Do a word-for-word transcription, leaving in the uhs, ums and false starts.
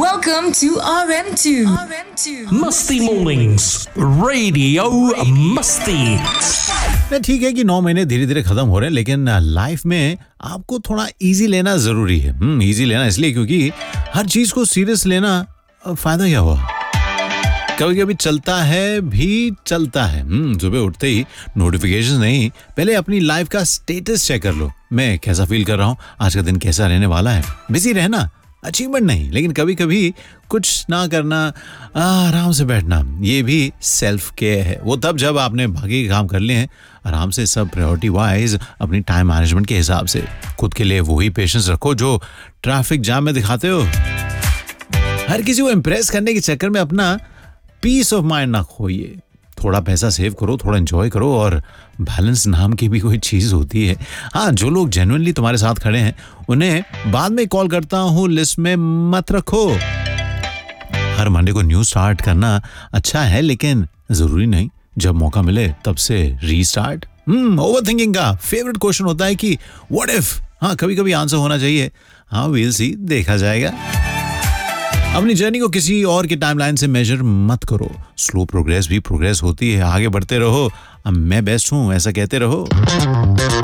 Welcome to R M two. R M two. मस्ती mornings radio मस्ती। नहीं, ठीक है कि नौ महीने धीरे धीरे खत्म हो रहे हैं, लेकिन लाइफ में आपको थोड़ा इजी लेना जरूरी है। हम्म इजी लेना इसलिए क्योंकि हर चीज को सीरियस लेना फायदा क्या हुआ। कभी कभी चलता है भी चलता है। हम्म सुबह उठते ही नोटिफिकेशन नहीं, पहले अपनी लाइफ का स्टेटस चेक कर लो। मैं कैसा फील कर रहा हूँ, आज का दिन कैसा रहने वाला है। बिजी रहना अचीवमेंट नहीं, लेकिन कभी कभी कुछ ना करना, आराम से बैठना, ये भी सेल्फ केयर है। वो तब जब आपने बाकी काम कर लिए हैं आराम से, सब प्रायोरिटी वाइज, अपनी टाइम मैनेजमेंट के हिसाब से। खुद के लिए वही पेशेंस रखो जो ट्रैफिक जाम में दिखाते हो। हर किसी को इम्प्रेस करने के चक्कर में अपना पीस ऑफ माइंड ना खोइए। थोड़ा पैसा सेव करो, थोड़ा एंजॉय करो, और बैलेंस नाम की भी कोई चीज होती है। हाँ, जो लोग जेन्युइनली तुम्हारे साथ खड़े हैं उन्हें बाद में कॉल करता हूँ लिस्ट में मत रखो। हर मंडे को न्यू स्टार्ट करना अच्छा है, लेकिन जरूरी नहीं जब मौका मिले तब से रीस्टार्ट। हम्म ओवर थिंकिंग का फेवरेट क्वेश्चन होता है कि व्हाट इफ। हाँ, कभी कभी आंसर होना चाहिए। हाँ, वील सी, देखा जाएगा। अपनी जर्नी को किसी और के टाइमलाइन से मेजर मत करो। स्लो प्रोग्रेस भी प्रोग्रेस होती है। आगे बढ़ते रहो, अब मैं बेस्ट हूं ऐसा कहते रहो।